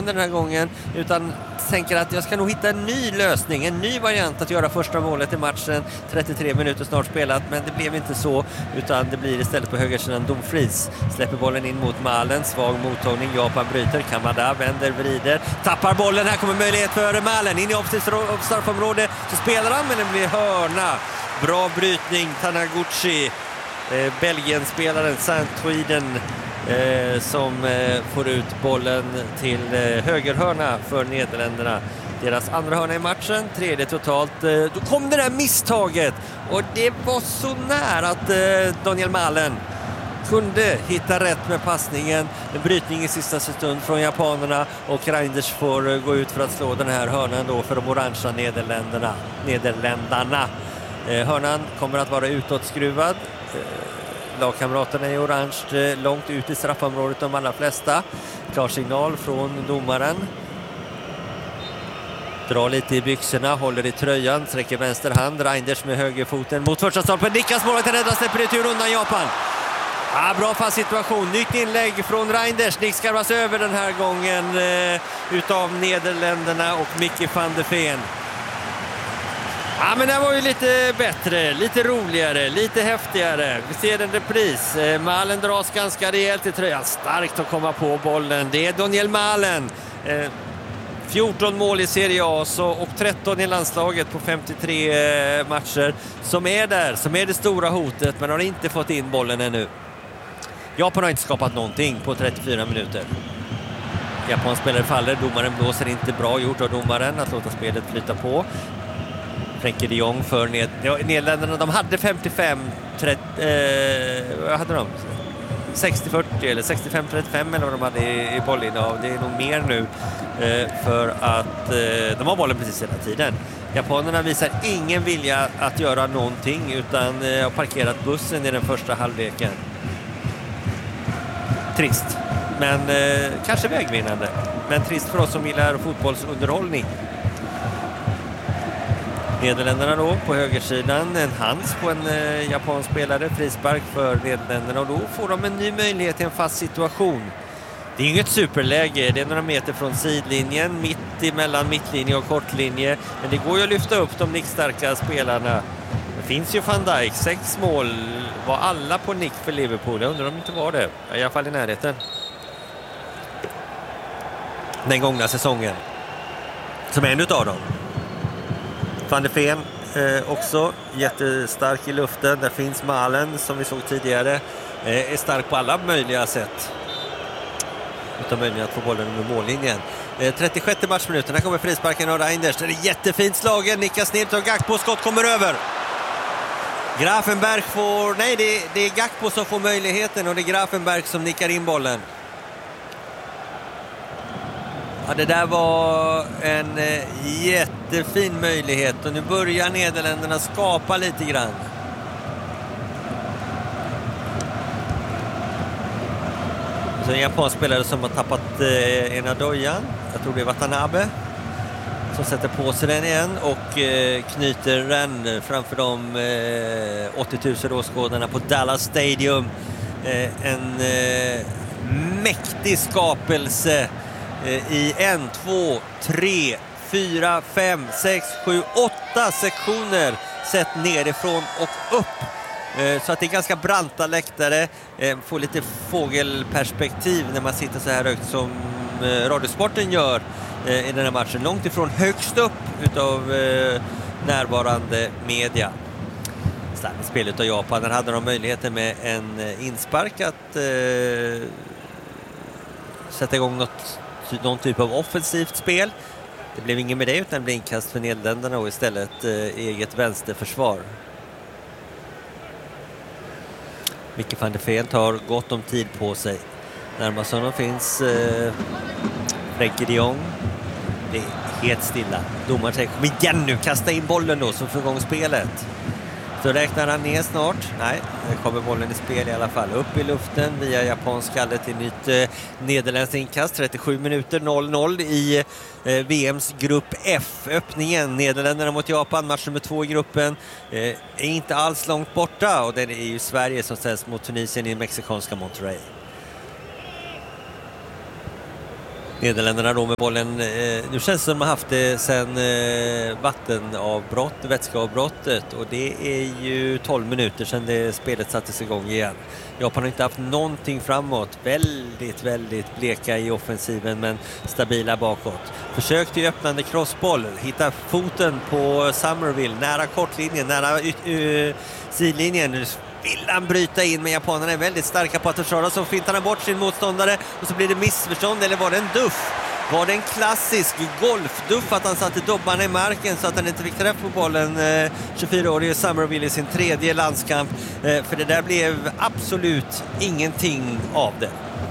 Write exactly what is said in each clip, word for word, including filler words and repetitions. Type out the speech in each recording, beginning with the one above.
händer den här gången, utan tänker att jag ska nog hitta en ny lösning, en ny variant att göra första målet i matchen. trettiotre minuter snart spelat, men det blev inte så, utan det blir istället på högersidan Dumfries. Släpper bollen in mot Malen, svag mottagning, Japan bryter, Kamada vänder, vrider, tappar bollen, här kommer möjlighet för Malen, in i straffområde, så spelar han, men det blir hörna. Bra brytning, Taniguchi, eh, Belgien-spelaren Saint-Truiden, eh, som eh, får ut bollen till eh, högerhörna för Nederländerna. Deras andra hörna i matchen, tredje totalt. Eh, då kom det där misstaget, och det var så nära att eh, Daniel Malen kunde hitta rätt med passningen. En brytning i sista stund från japanerna, och Reinders får eh, gå ut för att slå den här hörnan då för de orangea Nederländerna. Nederländarna. Hörnan kommer att vara utåtskruvad. Lagkamraterna är orange långt ut i straffområdet, de allra flesta. Klar signal från domaren. Drar lite i byxorna, håller i tröjan, sträcker vänster hand. Reinders med högerfoten mot första stolpen. Nickas målet, räddas, släpper ut ur undan Japan. Ah, bra fast situation. Nytt inlägg från Reinders. Nick skarvas över den här gången eh, utav Nederländerna och Mickey van de Ven. Ja, men det var ju lite bättre, lite roligare, lite häftigare. Vi ser en repris. Malen dras ganska rejält i tröjan. Starkt att komma på bollen. Det är Daniel Malen. fjorton mål i Serie A så, och tretton i landslaget på femtiotre matcher. Som är där, som är det stora hotet, men har inte fått in bollen ännu. Japan har inte skapat någonting på trettiofyra minuter. Japans spelare faller, domaren blåser, inte bra gjort av domaren att låta spelet flyta på. Frenkie de Jong för ned, ja, Nederländerna, de hade femtiofem trettio, eh, vad hade de? sextio fyrtio eller sextiofem trettiofem eller vad de hade i, i bollinnehav. Det är nog mer nu eh, för att eh, de har bollen precis hela tiden. Japanerna visar ingen vilja att göra någonting, utan eh, har parkerat bussen i den första halvleken. Trist, men eh, kanske vägvinnande. Men trist för oss som gillar fotbollsunderhållning. Nederländerna då på högersidan, en hands på en eh, japansk spelare, frispark för Nederländerna, och då får de en ny möjlighet till en fast situation. Det är inget superläge, det är några meter från sidlinjen, mitt emellan mittlinje och kortlinje, men det går ju att lyfta upp de nickstarka spelarna. Det finns ju Van Dijk, sex mål, var alla på nick för Liverpool, jag undrar om det inte var det, i alla fall i närheten. Den gångna säsongen, som är en utav dem. Van de Ven eh, också jättestark i luften. Där finns Malen som vi såg tidigare. Eh, är stark på alla möjliga sätt. Utan möjlighet att få bollen med mållinjen. Eh, trettiosjätte matchminuten. Här kommer frisparken av Reinders. Det är jättefint slagen. Nickas ner och Gakpo skott kommer över. Grafenberg får... Nej, det är, det är Gakpo som får möjligheten, och det är Grafenberg som nickar in bollen. Ja, det där var en eh, jättefin möjlighet, och nu börjar Nederländerna skapa lite grann. Så en japansk spelare som har tappat eh, ena dojan, jag tror det är Watanabe, som sätter på sig den igen och eh, knyter den framför de eh, åttio tusen åskådarna på Dallas Stadium. Eh, en eh, mäktig skapelse i en, två, tre, fyra, fem, sex, sju, åtta sektioner sett nerifrån och upp. Så att det är ganska branta läktare. Får lite fågelperspektiv när man sitter så här högt som Radiosporten gör i den här matchen. Långt ifrån högst upp utav närvarande media. Starkt spel utav Japan. Där hade de möjligheten med en inspark att eh, sätta igång något, någon typ av offensivt spel. Det blev ingen med det, utan det blev inkast för Nederländerna och istället eh, eget vänsterförsvar. Mickey van de Ven tar gott om tid på sig. Närmast honom finns eh, Frenkie de Jong. Det är helt stilla. Domaren säger, kom igen nu, kasta in bollen då så får igång spelet. Så räknar han ner snart. Nej, det kommer bollen i spel i alla fall. Upp i luften via japansk skalle till nytt eh, nederländskt inkast. trettiosju minuter, noll noll i eh, V M:s grupp F. Öppningen, Nederländerna mot Japan, match nummer två i gruppen. Eh, är inte alls långt borta, och det är ju Sverige som ställs mot Tunisien i mexikanska Monterrey. Nederländerna då med bollen. Eh, nu känns det som de har haft det sedan eh, vattenavbrott, vätskeavbrottet, och det är ju tolv minuter sedan det spelet sattes igång igen. Japan har inte haft någonting framåt. Väldigt, väldigt bleka i offensiven, men stabila bakåt. Försök till öppnande crossboll. Hitta foten på Somerville. Nära kortlinjen, nära uh, sidlinjen. Nu vill han bryta in, men japanerna är väldigt starka på att försvara. Så fintar han bort sin motståndare och så blir det missförstånd. Eller var det en duff? Var det en klassisk golfduff att han satte dobbarna i marken så att han inte fick träff på bollen? Eh, tjugofyraårige Somerville i sin tredje landskamp. Eh, för det där blev absolut ingenting av det.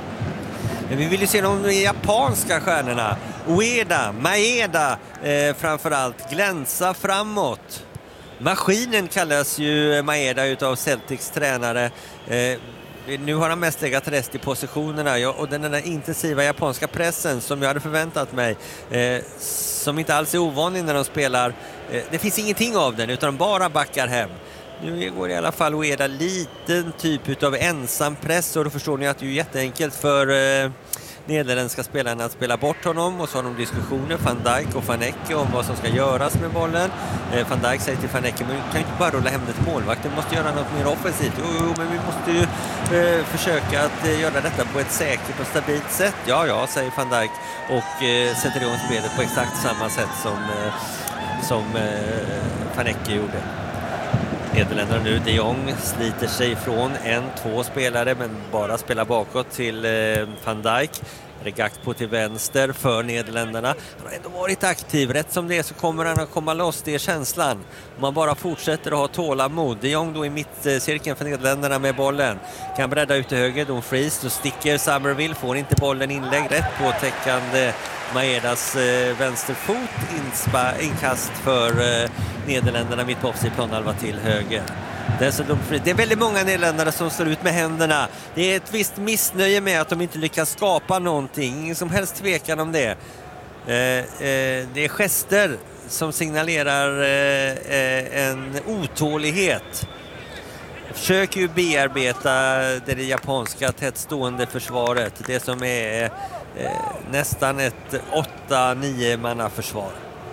Men vi vill ju se de japanska stjärnorna. Ueda, Maeda eh, framförallt glänsa framåt. Maskinen kallas ju Maeda utav Celtics tränare. Eh, Nu har han mest legat rest i positionerna, ja, och den där intensiva japanska pressen som jag hade förväntat mig, eh, som inte alls är ovanlig när de spelar. Eh, det finns ingenting av den, utan de bara backar hem. Nu går i alla fall Ueda liten typ av ensam press, och då förstår ni att det är jätteenkelt för eh, nederländska spelarna att spela bort honom, och så har de diskussioner, Van Dijk och Van Ecke, om vad som ska göras med bollen. Eh, Van Dijk säger till Van Ecke, men vi kan inte bara rulla hem det till målvakten, vi måste göra något mer offensivt. Jo, jo, men vi måste ju eh, försöka att eh, göra detta på ett säkert och stabilt sätt. Ja, ja, säger Van Dijk, och eh, sätter igång spelet på exakt samma sätt som, eh, som eh, Van Ecke gjorde. Nederländerna nu, de Jong sliter sig från en, två spelare, men bara spelar bakåt till eh, Van Dijk. Regakpo till vänster för Nederländerna. Han har ändå varit aktiv. Rätt som det är så kommer han att komma loss. Det är känslan. Om man bara fortsätter att ha tålamod. De Jong då i mittcirkeln för Nederländerna med bollen. Kan bredda ut till höger. Don Fries. Då sticker Somerville. Får inte bollen inlägg. Rätt på täckande Maedas eh, vänsterfot. Inspa, inkast för eh, Nederländerna mitt på offside planhalva till höger. Det är väldigt många nederländare som slår ut med händerna. Det är ett visst missnöje med att de inte lyckas skapa någonting. Ingen som helst tvekan om det. Eh, eh, det är gester som signalerar eh, en otålighet. Jag försöker ju bearbeta det japanska tättstående försvaret. Det som är eh, nästan ett åtta nio manna försvar.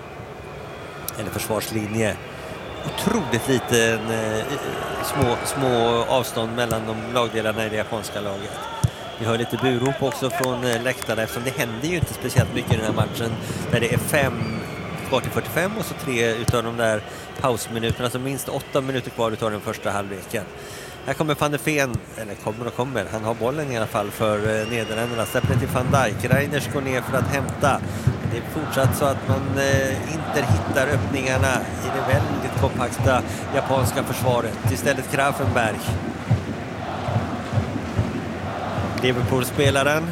Eller försvarslinje. Otroligt liten eh, små, små avstånd mellan de lagdelarna i det japanska laget. Vi har lite burop också från eh, läktarna, eftersom det händer ju inte speciellt mycket i den här matchen, där det är fem kvar till fyrtiofem och så tre utav de där pausminuterna, alltså minst åtta minuter kvar utav den första halvleken. Här kommer Van de Ven, eller kommer och kommer, han har bollen i alla fall för eh, Nederländerna. Släpper till Van Dijk, Reinders går ner för att hämta. Det är fortsatt så att man eh, inte hittar öppningarna i det väldigt kompakta japanska försvaret. Istället Grafenberg. Liverpool-spelaren.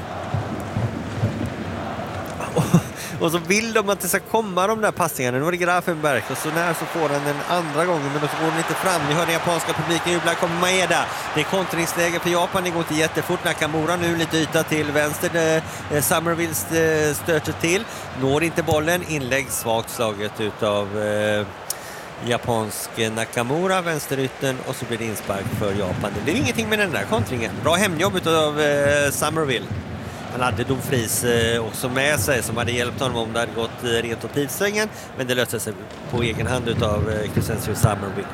Och så vill de att det ska komma de där passningarna. Nu var det Grafenberg, och så när så får han den andra gången, men då så går den inte fram. Ni hör den japanska publiken jubla, kommer Maeda. Det är kontringsläge för Japan, det går inte jättefort. Nakamura nu lite yta till vänster. Eh, Somerville eh, stöter till. Når inte bollen, inlägg svagt slaget utav eh, japansk Nakamura, vänsterytten, och så blir det inspark för Japan. Det blir ingenting med den där kontringen. Bra hemjobb utav eh, Somerville. Han hade Don Fries eh, också med sig, som hade hjälpt honom om det hade gått eh, rent åt pilsvängen. Men det löste sig på egen hand utav eh, Crescencio Somerville.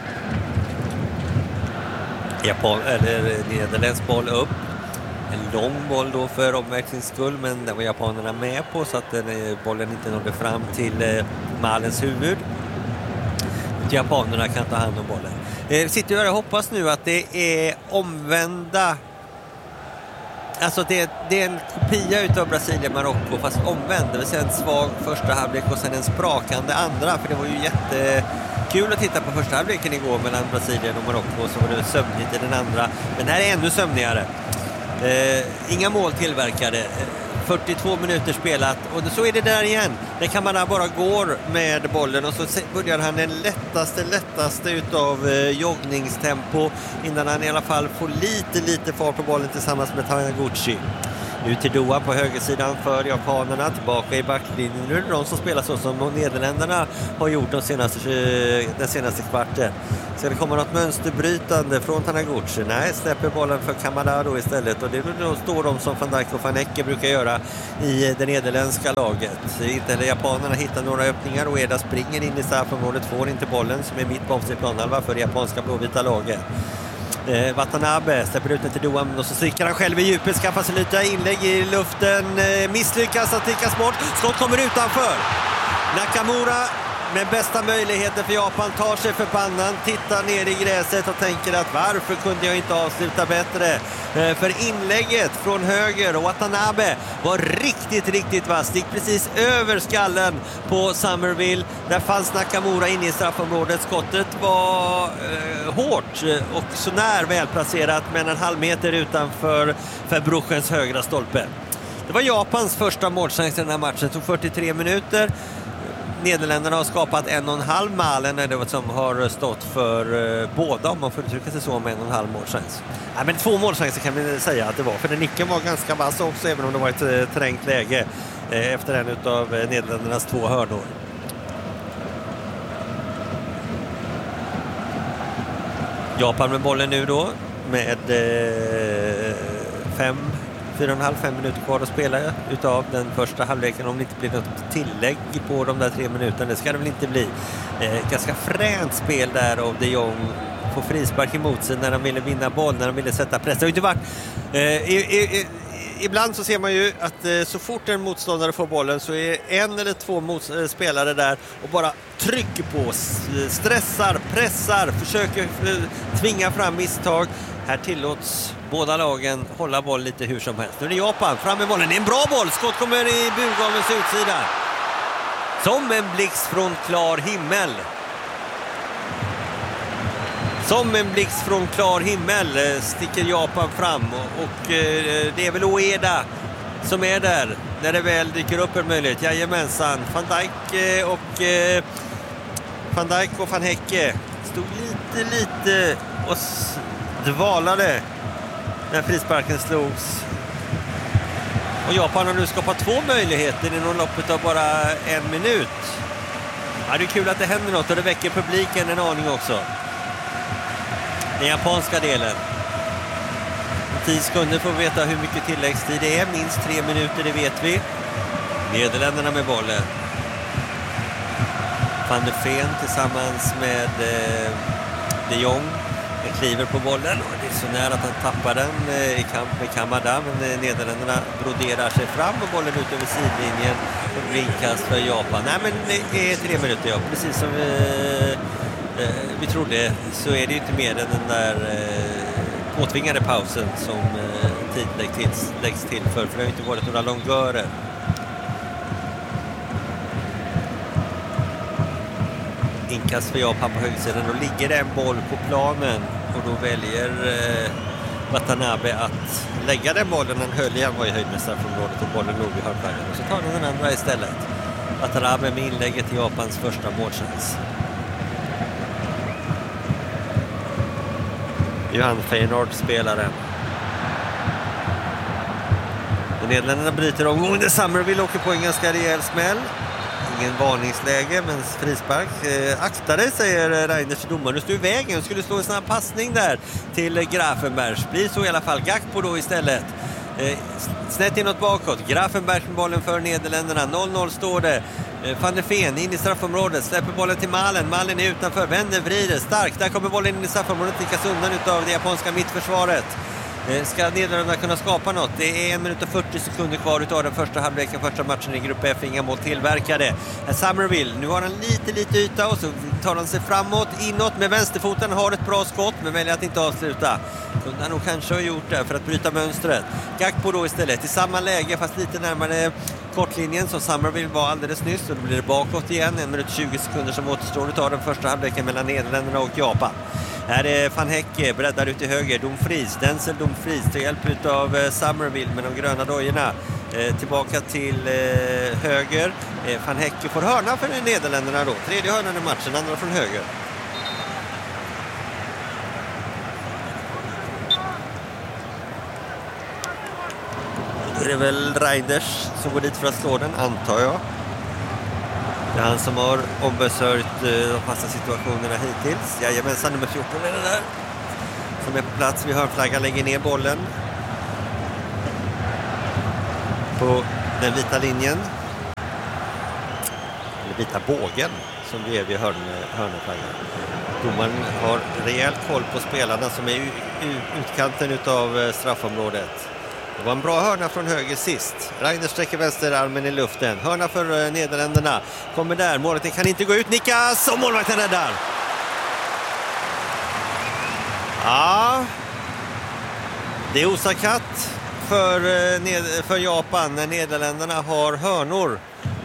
Japan, eller nederländsk boll upp. En lång boll då för omväxlings skull, men den var japanerna med på, så att den, eh, bollen inte nådde fram till eh, Malens huvud. Japanerna kan ta hand om bollen. Eh, sitter jag och hoppas nu att det är omvända. Alltså det, det är en kopia utav Brasilien-Marocko, fast omvänd. Det vill säga en svag första halvlek och sen en sprakande andra. För det var ju jättekul att titta på första halvleken igår mellan Brasilien och Marocko. Och så var det sömnigt i den andra. Men det här är ännu sömnigare. Eh, inga mål tillverkade. fyrtiotvå minuter spelat, och så är det där igen. Det kan man bara går med bollen, och så börjar han den lättaste, lättaste utav eh, joggningstempo innan han i alla fall får lite, lite fart på bollen tillsammans med Taniguchi. Nu till Doan på högersidan för japanerna, tillbaka i backlinjen. Nu är det de som spelar så som Nederländerna har gjort de senaste, den senaste kvarten. Ska det komma något mönsterbrytande från Taniguchi? Nej, släpper bollen för Kamada då istället. Och det då står de som Van Dijk och Van Ecke brukar göra i det nederländska laget. Inte heller japanerna hittar några öppningar och Eda springer in i straffområdet, får inte bollen som är mitt på offensiv planhalva för det japanska blåvita laget. Eh, Watanabe släpper ut den till Doan och så sticker han själv i djupet, skaffar sig lite inlägg i luften, eh, misslyckas att stickas bort, skott kommer utanför. Nakamura med bästa möjligheten för Japan tar sig för pannan, tittar ner i gräset och tänker att varför kunde jag inte avsluta bättre? Eh, för inlägget från höger och Watanabe var riktigt, riktigt vass. Gick precis över skallen på Somerville. Där fanns Nakamura inne i straffområdet. Skottet var eh, hårt och så när välplacerat, men en halv meter utanför Verbruchens högra stolpe. Det var Japans första målchans i den här matchen. Det tog fyrtiotre minuter. Nederländerna har skapat en och en halv malen, det var som har stått för eh, båda, om man får uttrycka sig så, med en och en halv målchans. Ja, men två målchanser kan vi säga att det var, för den nicken var ganska vass också, även om det var ett eh, trängt läge eh, efter en av eh, Nederländernas två hörnor. Japan med bollen nu då, med eh, fem fyra och en halv, fem minuter kvar att spela utav den första halvleken, om det inte blir något tillägg på de där tre minuterna. Det ska det väl inte bli. Eh, ganska fränt spel där av de Jong. Får frispark emot sig när de ville vinna boll, när de ville sätta press. Det har inte varit... Eh, i, i, i, ibland så ser man ju att eh, så fort en motståndare får bollen så är en eller två mot, eh, spelare där och bara trycker på, stressar, pressar, försöker eh, tvinga fram misstag. Här tillåts båda lagen hålla boll lite hur som helst. Nu är det Japan, fram med bollen. Det är en bra boll. Skott kommer i burgångens utsida. Som en blixt från klar himmel. Som en blixt från klar himmel sticker Japan fram. Och, och det är väl Ueda som är där när det väl dyker upp en möjlighet. Jajamensan. Van Dijk och Van Dijk och Van Hecke stod lite, lite och dvalade när frisparken slogs. Och Japan har nu skapat två möjligheter inom loppet av bara en minut. Ja, det är kul att det händer något och det väcker publiken en aning också. Den japanska delen. tio sekunder får vi veta hur mycket tilläggstid det är. Minst tre minuter, det vet vi. Nederländerna med bollen. Van der Ven tillsammans med eh, de Jong. Han kliver på bollen och det är så nära att han tappar den eh, i kamp med Kamada. Men eh, Nederländerna broderar sig fram och bollen ut över sidlinjen. Och inkast för Japan. Nej, men det är tre minuter, ja. Precis som vi, eh, vi trodde så är det ju inte mer än den där eh, påtvingade pausen som eh, tid läggs till, läggs till för. För det har inte varit några långörer. Inkast för Japan på högersidan. Då ligger det en boll på planen och då väljer eh, Watanabe att lägga den bollen. Han höll igen, var i höjd med straffområdet och bollen låg i hörnflaggan. Och så tar den den andra istället. Watanabe med inlägget till Japans första målchans. Johan Feyenoord spelaren. Nederländerna bryter omgången. Det Somerville åker på en ganska rejäl smäll. Ingen varningsläge, men frispark. Eh, akta dig, säger Reinders domare. Nu står i vägen. Skulle slå en snabb passning där till Grafenberg. Blir så i alla fall. Gakpo då istället. Eh, snett inåt bakåt. Grafenberg med bollen för Nederländerna. noll noll står det. Eh, Van der Ven in i straffområdet. Släpper bollen till Malen. Malen är utanför. Vänder, vrider. Starkt. Där kommer bollen in i straffområdet. Tickas undan utav det japanska mittförsvaret. Ska Nederländerna kunna skapa något? Det är en minut och fyrtio sekunder kvar utav den första halvleken, första matchen i Grupp F. Inga mål tillverkade. Somerville, nu har han lite, lite yta och så tar han sig framåt, inåt med vänsterfoten, har ett bra skott men väljer att inte avsluta. Kunde han nog kanske ha gjort det för att bryta mönstret. Gakpo då istället i samma läge fast lite närmare kortlinjen som Somerville var alldeles nyss och då blir det bakåt igen. En minut och tjugo sekunder som återstår utav den första halvleken mellan Nederländerna och Japan. Här är Van Hecke, breddar ut till höger, Dumfries, Denzel Dumfries till hjälp av Somerville med de gröna dojorna. Eh, tillbaka till eh, höger. Eh, Van Hecke får hörna för Nederländerna då. Tredje hörnan i matchen, andra från höger. det är väl Reinders som går dit för att slå den, antar jag. Det är han som har ombesörjt de fasta situationerna hittills. Jajamensan, nummer fjorton är det där. Som är på plats vid hörnflaggan, lägger ner bollen på den vita linjen. Eller vita bågen som det är vid hörn, hörnflaggan. Domaren har rejält koll på spelarna som är i utkanten av straffområdet. Det var en bra hörna från höger sist. Reinders sträcker vänsterarmen i luften. Hörna för Nederländerna. Kommer där. Målet kan inte gå ut. Nickas och målvakten räddar. Ja. Det är osakatt för, för Japan när Nederländerna har hörnor.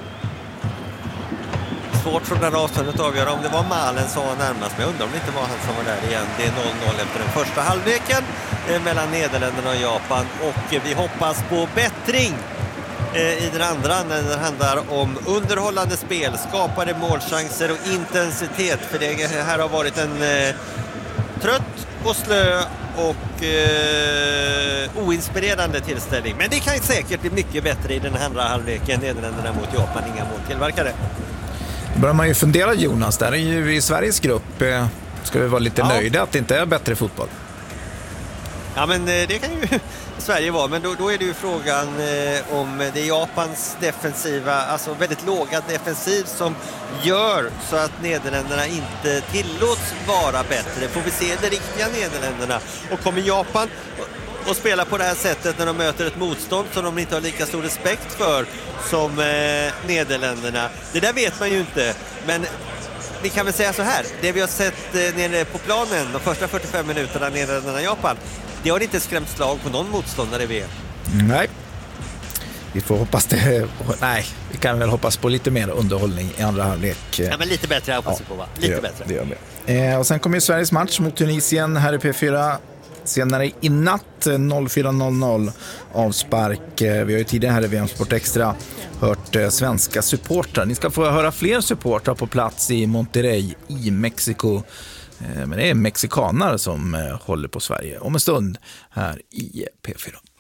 Svårt från det här avståndet att avgöra om det var Malen som var närmast. Men jag undrar om det inte var han som var där igen. Det är noll noll efter den första halvleken mellan Nederländerna och Japan. Och vi hoppas på bättring i den andra när det handlar om underhållande spel, skapade målchanser och intensitet. För det här har varit en eh, trött och slö och eh, oinspirerande tillställning. Men det kan säkert bli mycket bättre i den andra halvleken. Nederländerna mot Japan, inga mål tillverkade. Börjar man ju fundera, Jonas, där är ju i Sveriges grupp, eh, ska vi vara lite ja. nöjda att det inte är bättre fotboll? Ja, men det kan ju Sverige vara, men då, då är det ju frågan eh, om det är Japans defensiva, alltså väldigt låga defensiv som gör så att Nederländerna inte tillåts vara bättre. Får vi se det riktiga Nederländerna, och kommer Japan och spela på det här sättet när de möter ett motstånd som de inte har lika stor respekt för som eh, Nederländerna. Det där vet man ju inte, men vi kan väl säga så här. Det vi har sett eh, nere på planen de första fyrtiofem minuterna Nederländerna-Japan, det har inte skrämt slag på någon motståndare vi är. Nej. Vi får hoppas det. Nej, vi kan väl hoppas på lite mer underhållning i andra halvlek. Ja, men lite bättre hoppas vi ja, på, va? Lite det, bättre. Det gör vi. Eh, och sen kommer ju Sveriges match mot Tunisien här i P fyra. Senare i natt fyra noll noll avspark. Vi har ju tidigare här i V M Sport Extra hört svenska supportrar. Ni ska få höra fler supportrar på plats i Monterrey i Mexiko. Men det är mexikanare som håller på Sverige om en stund här i P fyra.